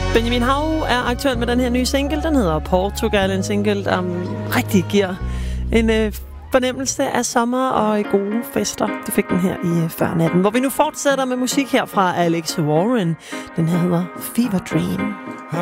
Benjamin Hav er aktuel med den her nye single. Den hedder Portugal. En single, der rigtig giver en fornemmelse af sommer og gode fester. Det fik den her i førnatten, hvor vi nu fortsætter med musik her fra Alex Warren. Den her hedder Fever Dream.